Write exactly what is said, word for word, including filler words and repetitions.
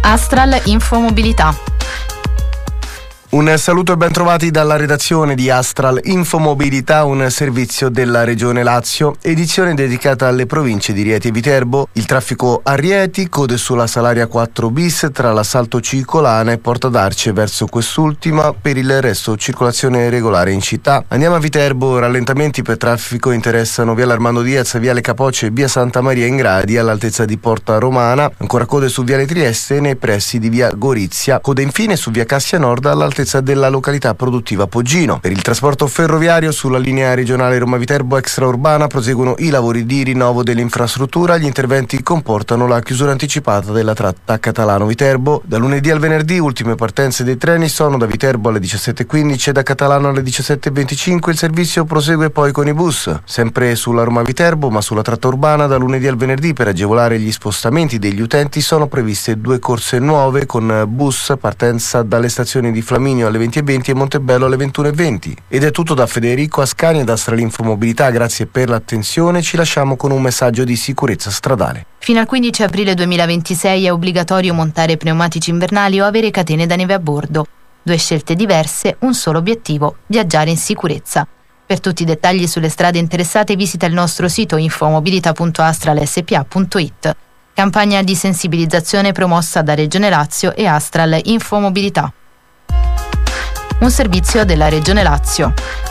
Astral Infomobilità. Un saluto e ben trovati dalla redazione di Astral Infomobilità, un servizio della Regione Lazio, edizione dedicata alle province di Rieti e Viterbo. Il traffico a Rieti, code sulla Salaria quattro bis tra l'Assalto Cicolana e Porta d'Arce verso quest'ultima, per il resto circolazione regolare in città. Andiamo a Viterbo, rallentamenti per traffico interessano Viale Armando Diaz, Viale Capocce e Via Santa Maria in Gradi all'altezza di Porta Romana, ancora code su Viale Trieste nei pressi di Via Gorizia, code infine su Via Cassia Nord all'altezza della località produttiva Poggino. Per il trasporto ferroviario sulla linea regionale Roma-Viterbo extraurbana proseguono i lavori di rinnovo dell'infrastruttura. Gli interventi comportano la chiusura anticipata della tratta Catalano-Viterbo. Da lunedì al venerdì ultime partenze dei treni sono da Viterbo alle diciassette e quindici e da Catalano alle diciassette e venticinque. Il servizio prosegue poi con i bus, sempre sulla Roma-Viterbo ma sulla tratta urbana. Da lunedì al venerdì, per agevolare gli spostamenti degli utenti, sono previste due corse nuove con bus, partenza dalle stazioni di Flaminio alle venti e venti e Montebello alle ventuno e venti. Ed è tutto da Federico Ascani ed Astral Infomobilità. Grazie per l'attenzione, ci lasciamo con un messaggio di sicurezza stradale. Fino al quindici aprile duemilaventisei è obbligatorio montare pneumatici invernali o avere catene da neve a bordo. Due scelte diverse, un solo obiettivo: viaggiare in sicurezza. Per tutti i dettagli sulle strade interessate visita il nostro sito infomobilità punto astral s p a punto i t. Campagna di sensibilizzazione promossa da Regione Lazio e Astral Infomobilità. Un servizio della Regione Lazio.